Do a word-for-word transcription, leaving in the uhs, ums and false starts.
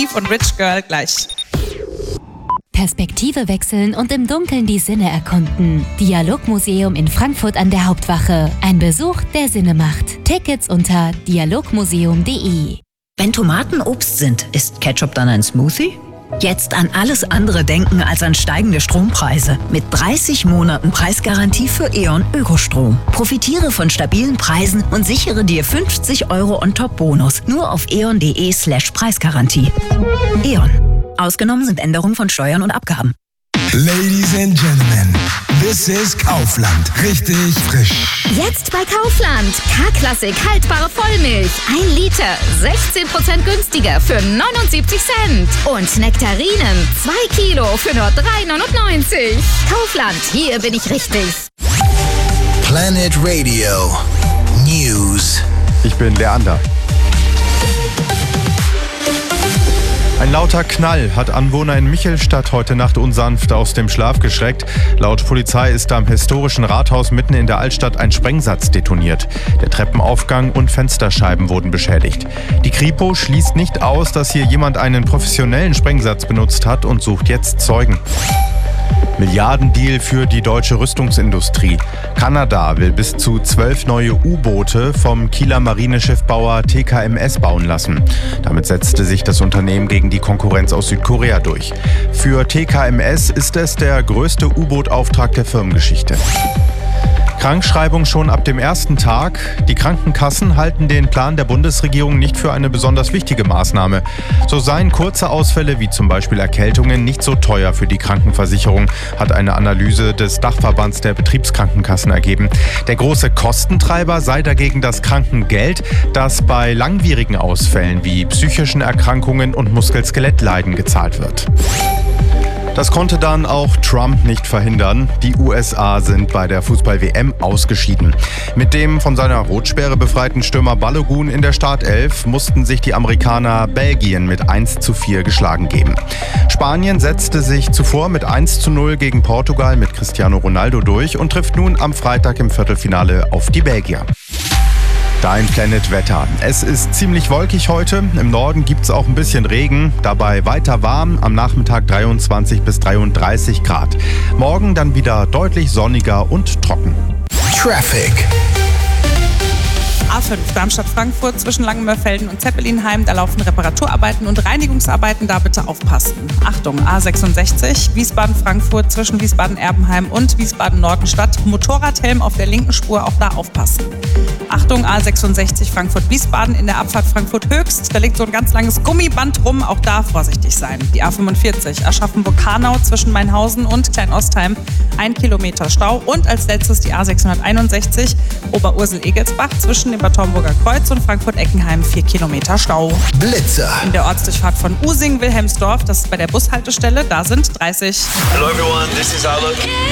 Eve und Rich Girl gleich. Perspektive wechseln und im Dunkeln die Sinne erkunden. Dialogmuseum in Frankfurt an der Hauptwache. Ein Besuch, der Sinne macht. Tickets unter dialogmuseum punkt de. Wenn Tomaten Obst sind, ist Ketchup dann ein Smoothie? Jetzt an alles andere denken als an steigende Strompreise. Mit dreißig Monaten Preisgarantie für E.ON Ökostrom. Profitiere von stabilen Preisen und sichere dir fünfzig Euro On-Top-Bonus. Nur auf eon.de slash Preisgarantie. E.ON. Ausgenommen sind Änderungen von Steuern und Abgaben. Ladies and Gentlemen, this is Kaufland. Richtig frisch. Jetzt bei Kaufland. K-Klassik haltbare Vollmilch. Ein Liter. sechzehn Prozent günstiger für neunundsiebzig Cent. Und Nektarinen. zwei Kilo für nur drei neunundneunzig. Kaufland. Hier bin ich richtig. Planet Radio News. Ich bin Leander. Ein lauter Knall hat Anwohner in Michelstadt heute Nacht unsanft aus dem Schlaf geschreckt. Laut Polizei ist am historischen Rathaus mitten in der Altstadt ein Sprengsatz detoniert. Der Treppenaufgang und Fensterscheiben wurden beschädigt. Die Kripo schließt nicht aus, dass hier jemand einen professionellen Sprengsatz benutzt hat und sucht jetzt Zeugen. Milliardendeal für die deutsche Rüstungsindustrie. Kanada will bis zu zwölf neue U-Boote vom Kieler Marineschiffbauer T K M S bauen lassen. Damit setzte sich das Unternehmen gegen die Konkurrenz aus Südkorea durch. Für T K M S ist es der größte U-Boot-Auftrag der Firmengeschichte. Krankschreibung schon ab dem ersten Tag. Die Krankenkassen halten den Plan der Bundesregierung nicht für eine besonders wichtige Maßnahme. So seien kurze Ausfälle wie zum Beispiel Erkältungen nicht so teuer für die Krankenversicherung, hat eine Analyse des Dachverbands der Betriebskrankenkassen ergeben. Der große Kostentreiber sei dagegen das Krankengeld, das bei langwierigen Ausfällen wie psychischen Erkrankungen und Muskel-Skelettleiden gezahlt wird. Das konnte dann auch Trump nicht verhindern. Die U S A sind bei der Fußball-W M ausgeschieden. Mit dem von seiner Rotsperre befreiten Stürmer Balogun in der Startelf mussten sich die Amerikaner Belgien mit eins zu vier geschlagen geben. Spanien setzte sich zuvor mit eins zu null gegen Portugal mit Cristiano Ronaldo durch und trifft nun am Freitag im Viertelfinale auf die Belgier. Dein Planet Wetter. Es ist ziemlich wolkig heute. Im Norden gibt es auch ein bisschen Regen. Dabei weiter warm. Am Nachmittag dreiundzwanzig bis dreiunddreißig Grad. Morgen dann wieder deutlich sonniger und trocken. Traffic. A fünf Darmstadt-Frankfurt zwischen Langenmörfelden und Zeppelinheim. Da laufen Reparaturarbeiten und Reinigungsarbeiten. Da bitte aufpassen. Achtung, A sechsundsechzig Wiesbaden-Frankfurt zwischen Wiesbaden-Erbenheim und Wiesbaden-Nordenstadt. Motorradhelm auf der linken Spur, auch da aufpassen. Achtung, A sechsundsechzig Frankfurt-Wiesbaden in der Abfahrt Frankfurt-Höchst. Da liegt so ein ganz langes Gummiband rum, auch da vorsichtig sein. Die A fünfundvierzig Aschaffenburg-Hanau zwischen Mainhausen und Kleinostheim. Ein Kilometer Stau. Und als letztes die A sechshunderteinundsechzig Oberursel-Egelsbach zwischen dem Bad Homburger Kreuz und Frankfurt-Eckenheim. Vier Kilometer Stau. Blitzer. In der Ortsdurchfahrt von Using-Wilhelmsdorf, das ist bei der Bushaltestelle, da sind dreißig. Hello everyone, this is Alok.